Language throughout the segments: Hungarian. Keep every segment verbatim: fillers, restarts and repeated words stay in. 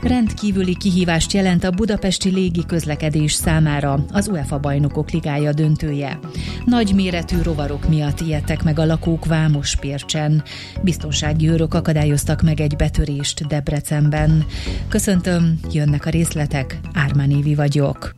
Rendkívüli kihívást jelent a budapesti légiközlekedés számára az UEFA Bajnokok Ligája döntője. Nagyméretű rovarok miatt ijedtek meg a lakók Vámospércsen. Biztonsági őrök akadályoztak meg egy betörést Debrecenben. Köszöntöm, jönnek a részletek, Ármán Évi vagyok.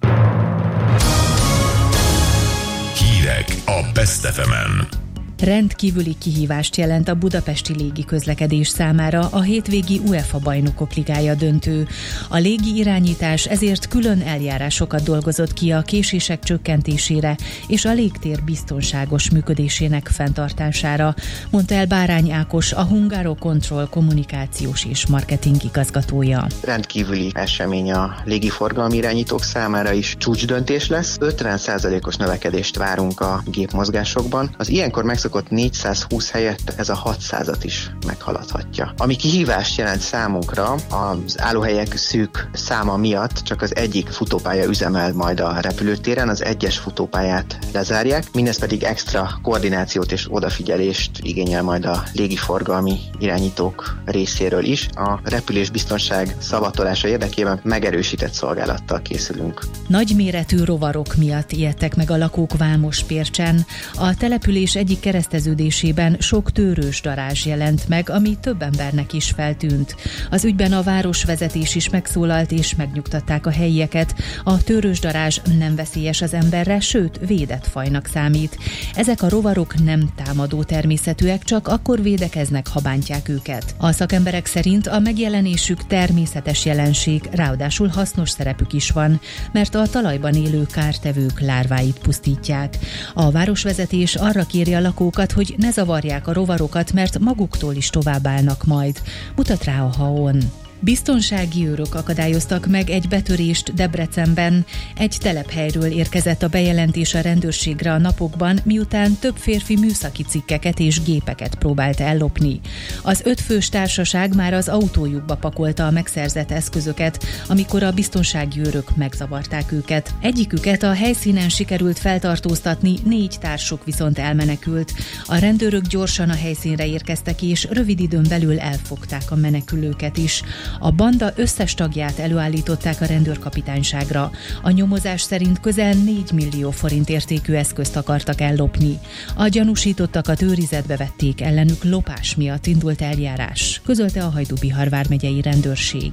Hírek a Best ef emen. Rendkívüli kihívást jelent a budapesti légiközlekedés számára a hétvégi UEFA Bajnokok Ligája döntő. A légi irányítás ezért külön eljárásokat dolgozott ki a késések csökkentésére és a légtér biztonságos működésének fenntartására, mondta el Bárány Ákos, a Hungarocontrol kommunikációs és marketing igazgatója. Rendkívüli esemény a légiforgalmi irányítók számára is, csúcsdöntés lesz. ötven százalékos növekedést várunk a gépmozgásokban. Az ilyenkor megszokott négyszázhúsz helyett ez a hatszázat is meghaladhatja. Ami kihívást jelent számunkra, az állóhelyek szűk száma miatt csak az egyik futópálya üzemel majd a repülőtéren, az egyes futópályát lezárják, mindez pedig extra koordinációt és odafigyelést igényel majd a légiforgalmi irányítók részéről is. A repülésbiztonság szavatolása érdekében megerősített szolgálattal készülünk. Nagyméretű rovarok miatt ijedtek meg a lakók Vámospércsen. A település egyik kereszteződésében sok tőrős darázs jelent meg, ami több embernek is feltűnt. Az ügyben a városvezetés is megszólalt és megnyugtatták a helyieket. A tőrős darázs nem veszélyes az emberre, sőt védett fajnak számít. Ezek a rovarok nem támadó természetűek, csak akkor védekeznek, ha bántják őket. A szakemberek szerint a megjelenésük természetes jelenség, ráadásul hasznos szerepük is van, mert a talajban élő kártevők lárváit pusztítják. A városvezetés arra kéri a lakókat, hogy ne zavarják a rovarokat, mert maguktól is továbbállnak majd, mutat rá a há-on. Biztonsági őrök akadályoztak meg egy betörést Debrecenben. Egy telephelyről érkezett a bejelentés a rendőrségre a napokban, miután több férfi műszaki cikkeket és gépeket próbált ellopni. Az ötfős társaság már az autójukba pakolta a megszerzett eszközöket, amikor a biztonsági őrök megzavarták őket. Egyiküket a helyszínen sikerült feltartóztatni, négy társuk viszont elmenekült. A rendőrök gyorsan a helyszínre érkeztek és rövid időn belül elfogták a menekülőket is. A banda összes tagját előállították a rendőrkapitányságra. A nyomozás szerint közel négy millió forint értékű eszközt akartak ellopni. A gyanúsítottakat őrizetbe vették, ellenük lopás miatt indult eljárás, közölte a Hajdú-Bihar vármegyei rendőrség.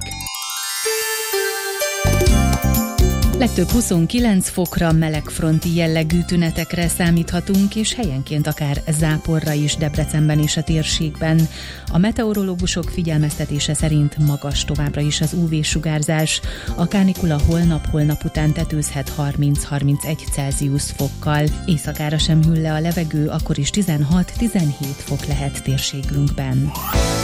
Legtöbb huszonkilenc fokra, melegfronti jellegű tünetekre számíthatunk, és helyenként akár záporra is Debrecenben és a térségben. A meteorológusok figyelmeztetése szerint magas továbbra is az ú vé-sugárzás. A kánikula holnap-holnap után tetőzhet harminc-harmincegy Celsius fokkal. Éjszakára sem hűl le a levegő, akkor is tizenhat-tizenhét fok lehet térségünkben.